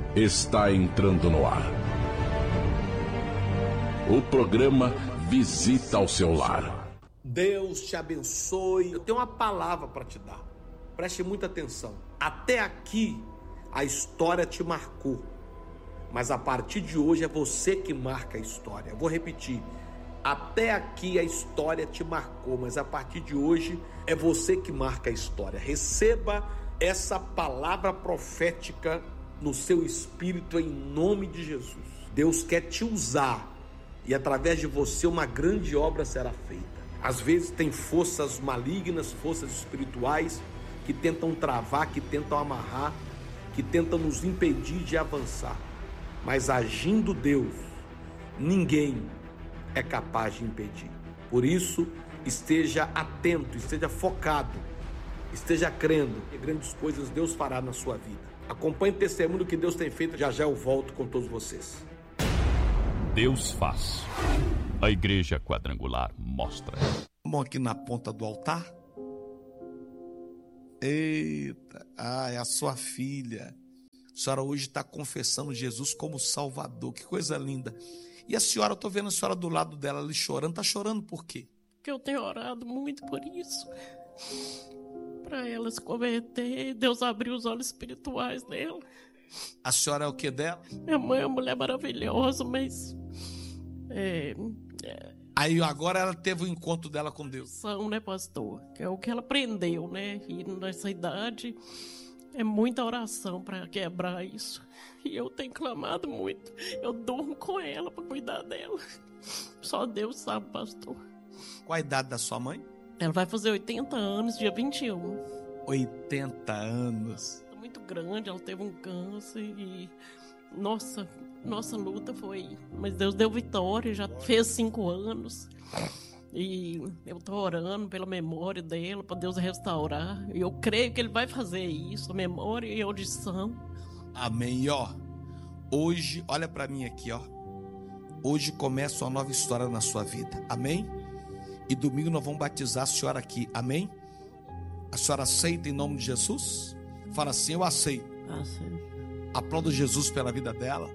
está entrando no ar. O programa Visita ao Seu Lar. Deus te abençoe. Eu tenho uma palavra para te dar. Preste muita atenção. Até aqui a história te marcou, mas a partir de hoje é você que marca a história. Eu vou repetir. Até aqui a história te marcou, mas a partir de hoje é você que marca a história. Receba essa palavra profética no seu espírito em nome de Jesus. Deus quer te usar e através de você uma grande obra será feita. Às vezes tem forças malignas, forças espirituais que tentam travar, que tentam amarrar, que tentam nos impedir de avançar. Mas agindo Deus, ninguém é capaz de impedir. Por isso, esteja atento, esteja focado, esteja crendo que grandes coisas Deus fará na sua vida. Acompanhe o testemunho que Deus tem feito. Já já eu volto com todos vocês. Deus faz. A Igreja Quadrangular mostra. Vamos aqui na ponta do altar. Eita, é a sua filha. A senhora hoje está confessando Jesus como Salvador. Que coisa linda. E a senhora, eu estou vendo a senhora do lado dela ali chorando. Está chorando por quê? Porque eu tenho orado muito por isso. Para ela se converter, Deus abriu os olhos espirituais dela. A senhora é o que dela? Minha mãe é uma mulher maravilhosa, mas... Aí agora ela teve o encontro dela com Deus. São, né, pastor? Que é o que ela aprendeu, né? E nessa idade é muita oração para quebrar isso. E eu tenho clamado muito. Eu durmo com ela para cuidar dela. Só Deus sabe, pastor. Qual a idade da sua mãe? Ela vai fazer 80 anos, dia 21. 80 anos. Muito grande, ela teve um câncer e... Nossa luta foi... Mas Deus deu vitória, já fez 5 anos. E eu tô orando pela memória dela, para Deus restaurar. E eu creio que Ele vai fazer isso, a memória e a audição. Amém. E ó, hoje, olha para mim aqui, ó. Hoje começa uma nova história na sua vida. Amém? E domingo nós vamos batizar a senhora aqui. Amém? A senhora aceita em nome de Jesus? Fala assim, eu aceito. Aceito. Aplaudo Jesus pela vida dela.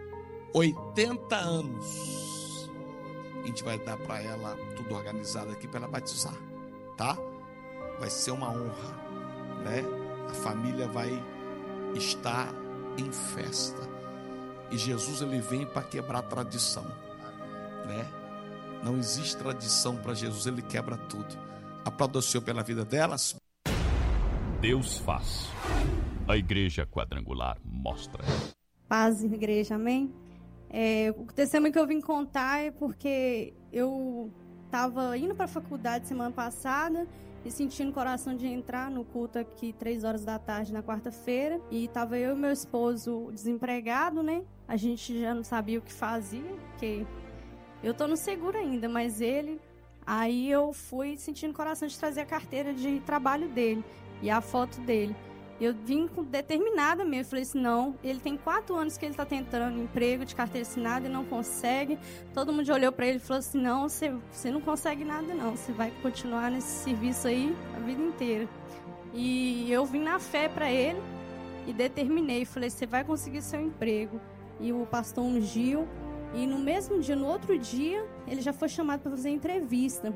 80 anos. A gente vai dar para ela tudo organizado aqui para ela batizar, tá? Vai ser uma honra, né? A família vai estar em festa. E Jesus, ele vem para quebrar a tradição, né? Não existe tradição para Jesus, ele quebra tudo. Aplauda o Senhor pela vida delas. Deus faz. A Igreja Quadrangular mostra. Paz, igreja, amém? O testemunho que eu vim contar é porque eu estava indo para a faculdade semana passada e sentindo o coração de entrar no culto aqui 3 horas da tarde na quarta-feira. E estava eu e meu esposo desempregado, né? A gente já não sabia o que fazia, porque eu tô no seguro ainda, mas ele... Aí eu fui sentindo o coração de trazer a carteira de trabalho dele e a foto dele. Eu vim determinada mesmo, falei assim, não, ele tem 4 anos que ele tá tentando emprego de carteira assinada e não consegue. Todo mundo olhou pra ele e falou assim, não, você não consegue nada não, você vai continuar nesse serviço aí a vida inteira. E eu vim na fé pra ele e determinei, falei, você vai conseguir seu emprego. E o pastor ungiu, e no mesmo dia, no outro dia, ele já foi chamado para fazer entrevista.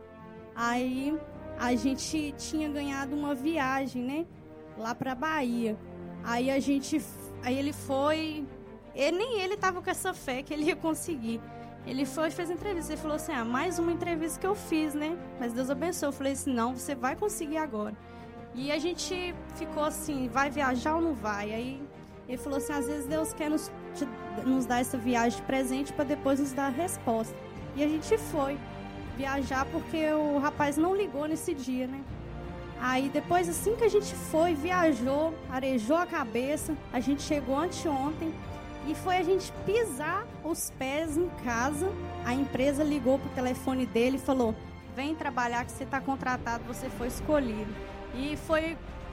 Aí a gente tinha ganhado uma viagem, né? Lá pra Bahia. Aí ele foi... nem ele tava com essa fé que ele ia conseguir. Ele foi e fez entrevista. Ele falou assim, mais uma entrevista que eu fiz, né? Mas Deus abençoe. Eu falei assim, não, você vai conseguir agora. E a gente ficou assim, vai viajar ou não vai? Aí ele falou assim, às vezes Deus quer nos dar essa viagem de presente para depois nos dar a resposta. E a gente foi viajar porque o rapaz não ligou nesse dia, né? Aí depois, assim que a gente foi, viajou, arejou a cabeça, a gente chegou anteontem e foi a gente pisar os pés em casa. A empresa ligou pro telefone dele e falou, vem trabalhar que você está contratado, você foi escolhido. E foi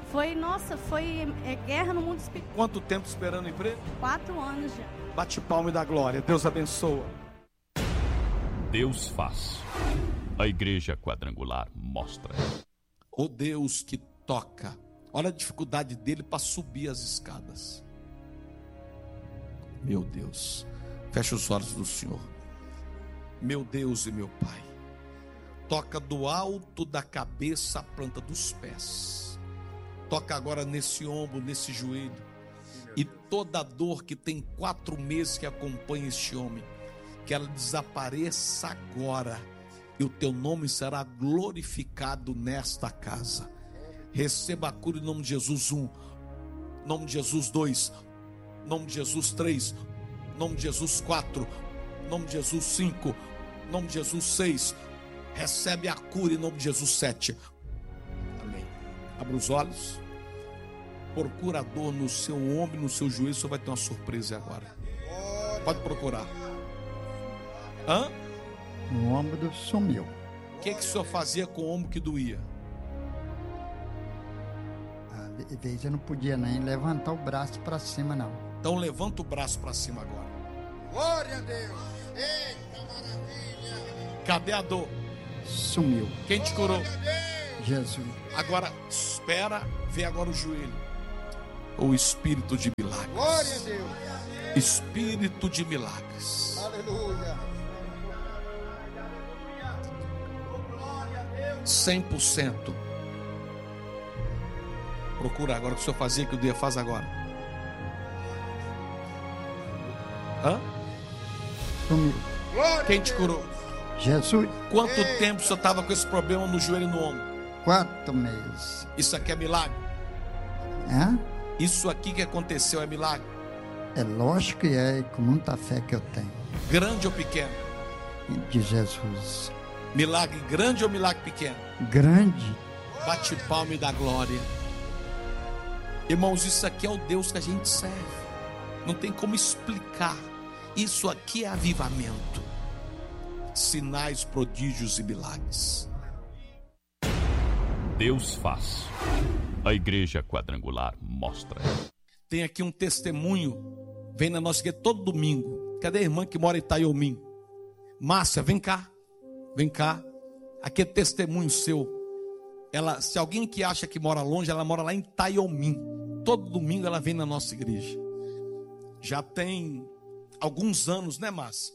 guerra no mundo espiritual. Quanto tempo esperando o emprego? 4 anos já. Bate palma e dá glória, Deus abençoa. Deus faz. A Igreja Quadrangular mostra. O Deus que toca. Olha a dificuldade dele para subir as escadas. Meu Deus, fecha os olhos do Senhor. Meu Deus e meu Pai, toca do alto da cabeça à planta dos pés. Toca agora nesse ombro, nesse joelho. E toda dor que tem 4 meses que acompanha este homem, que ela desapareça agora. E o teu nome será glorificado nesta casa. Receba a cura em nome de Jesus 1, nome de Jesus 2, nome de Jesus 3, nome de Jesus 4, nome de Jesus 5, nome de Jesus 6. Recebe a cura em nome de Jesus 7. Amém. Abra os olhos. Procura a dor no seu ombro, no seu joelho. Você vai ter uma surpresa agora. Pode procurar. Hã? O ombro sumiu. O que o senhor fazia com o ombro que doía? Às vezes eu não podia nem levantar o braço para cima, não. Então levanta o braço para cima agora. Glória a Deus. Eita maravilha. Cadê a dor? Sumiu. Quem te curou? Jesus. Agora espera, vê agora o joelho. O espírito de milagres. Glória a Deus. Espírito de milagres. Aleluia. 100%. Procura agora o que o senhor fazia, que o dia faz agora. Hã? Sumiu. Quem te curou? Jesus. Quanto tempo o senhor estava com esse problema no joelho e no ombro? 4 meses. Isso aqui é milagre? É? Isso aqui que aconteceu é milagre? É lógico que é, com muita fé que eu tenho. Grande ou pequeno? De Jesus. Milagre grande ou milagre pequeno? Grande. Bate palma e dá glória. Irmãos, isso aqui é o Deus que a gente serve. Não tem como explicar. Isso aqui é avivamento. Sinais, prodígios e milagres. Deus faz. A Igreja Quadrangular mostra. Tem aqui um testemunho. Vem na nossa igreja todo domingo. Cadê a irmã que mora em Itaiomim? Márcia, vem cá. Vem cá. Aqui é testemunho seu. Ela, se alguém que acha que mora longe, ela mora lá em Itaiomim. Todo domingo ela vem na nossa igreja. Já tem alguns anos, né, Márcia?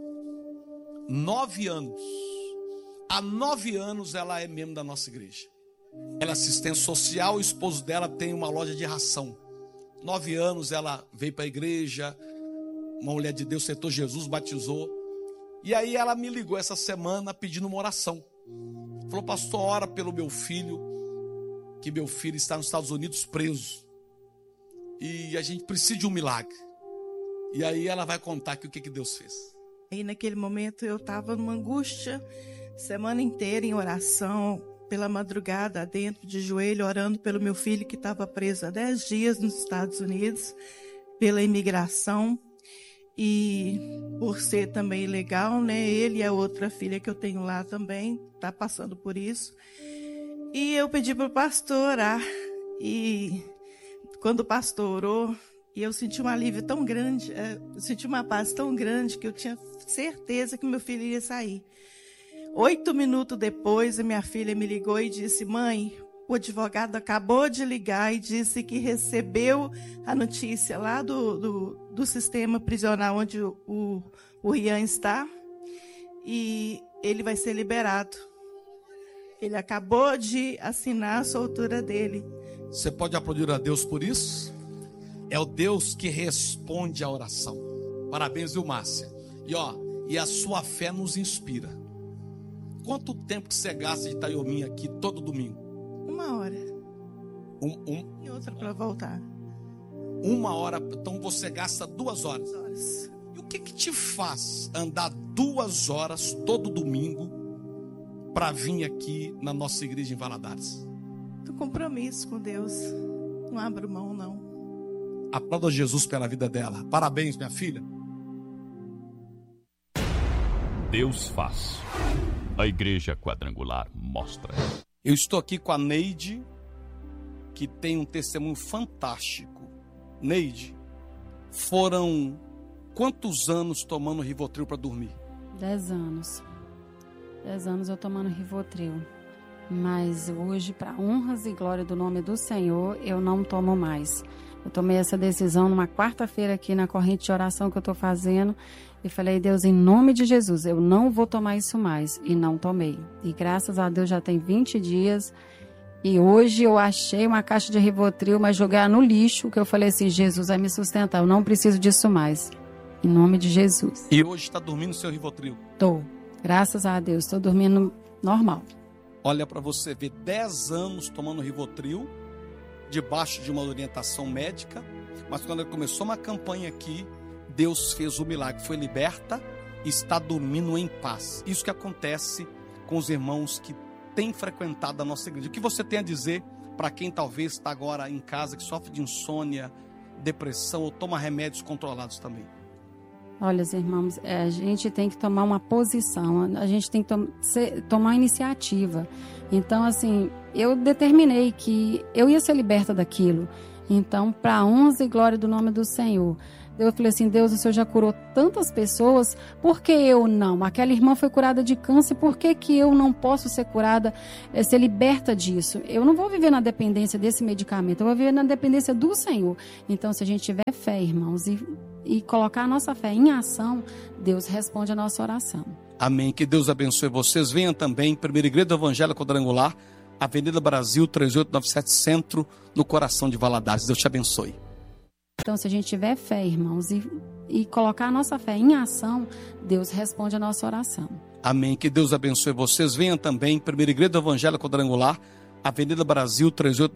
9 anos. Há 9 anos ela é membro da nossa igreja. Ela é assistente social, o esposo dela tem uma loja de ração. 9 anos ela veio para a igreja, uma mulher de Deus aceitou Jesus, batizou. E aí ela me ligou essa semana pedindo uma oração. Falou, pastor, ora pelo meu filho, que meu filho está nos Estados Unidos preso. E a gente precisa de um milagre. E aí ela vai contar aqui o que Deus fez. E naquele momento eu estava numa angústia, semana inteira em oração, pela madrugada, dentro de joelho, orando pelo meu filho que estava preso há 10 dias nos Estados Unidos, pela imigração. E por ser também ilegal, né? Ele e a outra filha que eu tenho lá também está passando por isso. E eu pedi para o pastor orar. E quando o pastor orou, eu senti um alívio tão grande, eu senti uma paz tão grande que eu tinha certeza que meu filho ia sair. 8 minutos depois, a minha filha me ligou e disse, mãe, o advogado acabou de ligar e disse que recebeu a notícia lá do sistema prisional onde o Rian está e ele vai ser liberado. Ele acabou de assinar a soltura dele. Você pode aplaudir a Deus por isso? É o Deus que responde a oração. Parabéns, viu, Márcia? E a sua fé nos inspira. Quanto tempo que você gasta de Itaiomim aqui todo domingo? 1 hora. E outra para voltar. 1 hora, então você gasta 2 horas. 2 horas. E o que te faz andar 2 horas todo domingo para vir aqui na nossa igreja em Valadares? Do compromisso com Deus. Não abro mão, não. Aplauda Jesus pela vida dela. Parabéns, minha filha. Deus faz. A Igreja Quadrangular mostra. Eu estou aqui com a Neide, que tem um testemunho fantástico. Neide, foram quantos anos tomando Rivotril para dormir? 10 anos. 10 anos eu tomando Rivotril. Mas hoje, para honras e glória do nome do Senhor, eu não tomo mais. Eu tomei essa decisão numa quarta-feira aqui na corrente de oração que eu estou fazendo. E falei, Deus, em nome de Jesus, eu não vou tomar isso mais. E não tomei. E graças a Deus já tem 20 dias. E hoje eu achei uma caixa de Rivotril, mas jogar no lixo, que eu falei assim, Jesus vai me sustentar, eu não preciso disso mais. Em nome de Jesus. E hoje está dormindo o seu Rivotril? Tô. Graças a Deus, estou dormindo normal. Olha para você ver, 10 anos tomando Rivotril, debaixo de uma orientação médica, mas quando começou uma campanha aqui, Deus fez o milagre, foi liberta e está dormindo em paz. Isso que acontece com os irmãos que têm frequentado a nossa igreja. O que você tem a dizer para quem talvez está agora em casa, que sofre de insônia, depressão ou toma remédios controlados também? Olha, irmãos, a gente tem que tomar uma posição, a gente tem que tomar iniciativa. Então, assim, eu determinei que eu ia ser liberta daquilo. Então, para a honra e glória do nome do Senhor. Eu falei assim, Deus, o Senhor já curou tantas pessoas, por que eu não? Aquela irmã foi curada de câncer, por que eu não posso ser curada, ser liberta disso? Eu não vou viver na dependência desse medicamento, eu vou viver na dependência do Senhor. Então, se a gente tiver fé, irmãos, e colocar a nossa fé em ação, Deus responde a nossa oração. Amém, que Deus abençoe vocês. Venham também, Primeira Igreja do Evangelho Quadrangular, Avenida Brasil, 3897 Centro, no coração de Valadares. Deus te abençoe. Então, se a gente tiver fé, irmãos, e colocar a nossa fé em ação, Deus responde a nossa oração. Amém, que Deus abençoe vocês. Venham também, Primeira Igreja do Evangelho Quadrangular, Avenida Brasil, 3897